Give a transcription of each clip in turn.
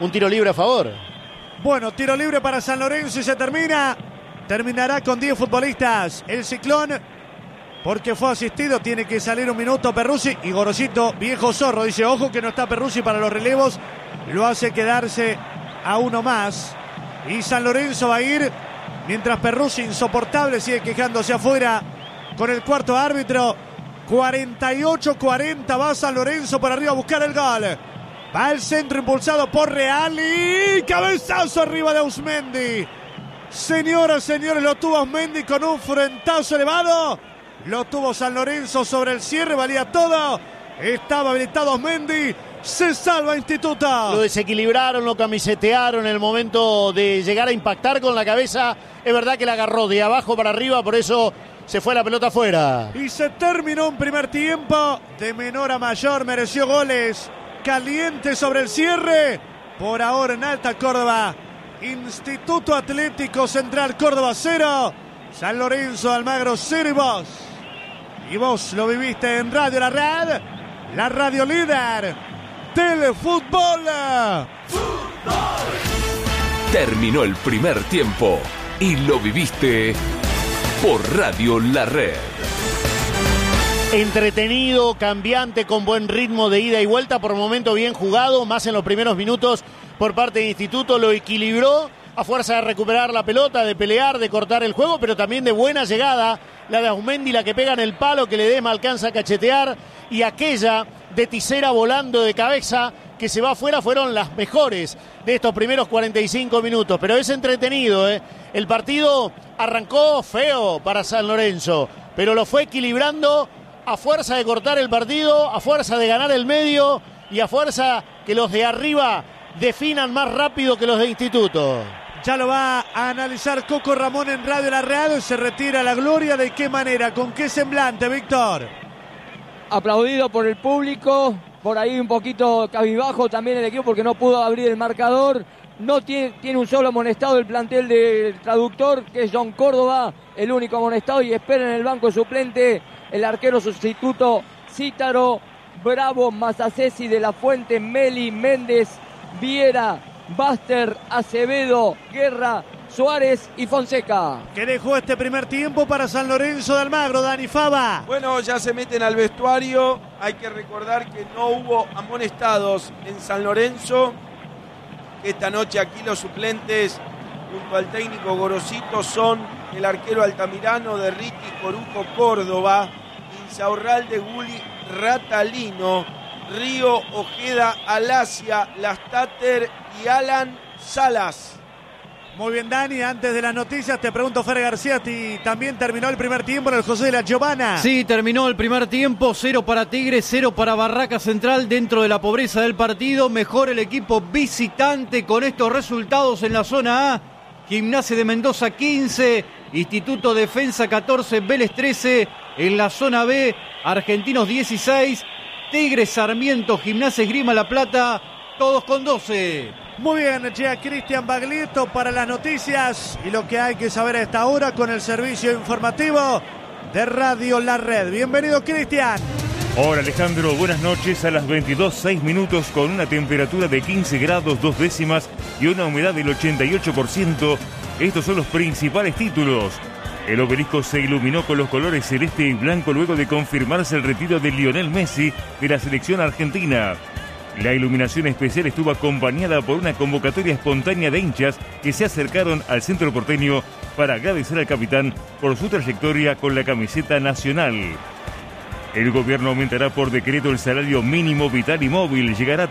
Un tiro libre a favor. Bueno, tiro libre para San Lorenzo y se termina. Terminará con 10 futbolistas el Ciclón, porque fue asistido. Tiene que salir un minuto Perruzzi y Gorosito, viejo zorro, dice: ojo que no está Perruzzi para los relevos. Lo hace quedarse a uno más. Y San Lorenzo va a ir, mientras Perruzzi, insoportable, sigue quejándose afuera con el cuarto árbitro. 48-40, va San Lorenzo por arriba a buscar el gol. Va al centro impulsado por Real y cabezazo arriba de Ausmendi. Señoras, señores, lo tuvo Ausmendi con un frentazo elevado. Lo tuvo San Lorenzo sobre el cierre, valía todo. Estaba habilitado Ausmendi. Se salva Instituto. Lo desequilibraron, lo camisetearon en el momento de llegar a impactar con la cabeza. Es verdad que la agarró de abajo para arriba, por eso se fue la pelota afuera. Y se terminó un primer tiempo de menor a mayor. Mereció goles. Caliente sobre el cierre. Por ahora en Alta Córdoba. Instituto Atlético Central Córdoba 0. San Lorenzo Almagro 0 y vos. Y vos lo viviste en Radio La Red. La radio líder del fútbol. Terminó el primer tiempo y lo viviste por Radio La Red. Entretenido, cambiante, con buen ritmo de ida y vuelta, por momento bien jugado, más en los primeros minutos por parte de Instituto. Lo equilibró a fuerza de recuperar la pelota, de pelear, de cortar el juego, pero también de buena llegada. La de Ausmendi, la que pega en el palo, que Ledesma alcanza a cachetear, y aquella de Tisera volando de cabeza que se va afuera, fueron las mejores de estos primeros 45 minutos. Pero es entretenido, ¿eh? El partido arrancó feo para San Lorenzo, pero lo fue equilibrando a fuerza de cortar el partido, a fuerza de ganar el medio y a fuerza que los de arriba definan más rápido que los de Instituto. Ya lo va a analizar Coco Ramón en Radio La Real. Se retira la gloria. ¿De qué manera? ¿Con qué semblante, Víctor? Aplaudido por el público. Por ahí un poquito cabizbajo también el equipo porque no pudo abrir el marcador. No tiene un solo amonestado el plantel del traductor, que es John Córdoba, el único amonestado, y espera en el banco suplente el arquero sustituto Cítaro, Bravo, Masacesi, De la Fuente, Meli, Méndez, Viera, Baster, Acevedo, Guerra, Suárez y Fonseca. ¿Qué dejó este primer tiempo para San Lorenzo de Almagro, Dani Fava? Bueno, ya se meten al vestuario. Hay que recordar que no hubo amonestados en San Lorenzo. Esta noche aquí los suplentes junto al técnico Gorosito son el arquero Altamirano, de Riti, Corujo, Córdoba, Insaurralde, Guli, Ratalino, Río, Ojeda, Alasia, Lastater y Alan Salas. Muy bien, Dani, antes de las noticias te pregunto, Fer García, ¿también terminó el primer tiempo en el José de la Giovanna? Sí, terminó el primer tiempo, 0 para Tigre, 0 para Barraca Central, dentro de la pobreza del partido. Mejor el equipo visitante con estos resultados en la zona A. Gimnasia de Mendoza 15, Instituto Defensa 14, Vélez 13. En la zona B, Argentinos 16, Tigre, Sarmiento, Gimnasia Esgrima La Plata, todos con 12. Muy bien, llega Cristian Baglietto para las noticias y lo que hay que saber a esta hora con el servicio informativo de Radio La Red. Bienvenido, Cristian. Hola, Alejandro, buenas noches. A las 22:06 con una temperatura de 15 grados 2 décimas y una humedad del 88%. Estos son los principales títulos. El obelisco se iluminó con los colores celeste y blanco luego de confirmarse el retiro de Lionel Messi de la selección argentina. La iluminación especial estuvo acompañada por una convocatoria espontánea de hinchas que se acercaron al centro porteño para agradecer al capitán por su trayectoria con la camiseta nacional. El gobierno aumentará por decreto el salario mínimo vital y móvil. Llegará a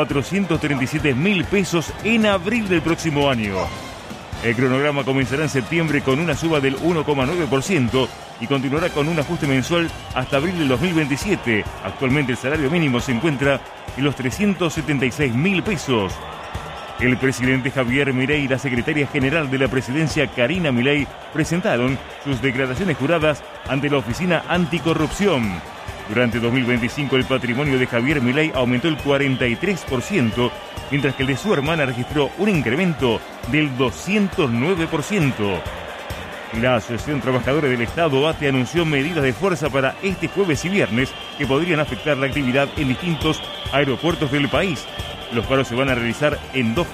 437.000 pesos en abril del próximo año. El cronograma comenzará en septiembre con una suba del 1,9% y continuará con un ajuste mensual hasta abril del 2027. Actualmente el salario mínimo se encuentra en los 376.000 pesos. El presidente Javier Milei y la secretaria general de la presidencia Karina Milei presentaron sus declaraciones juradas ante la Oficina Anticorrupción. Durante 2025 el patrimonio de Javier Milei aumentó el 43%, mientras que el de su hermana registró un incremento del 209%. La Asociación Trabajadora del Estado, ATE, anunció medidas de fuerza para este jueves y viernes que podrían afectar la actividad en distintos aeropuertos del país. Los paros se van a realizar en 2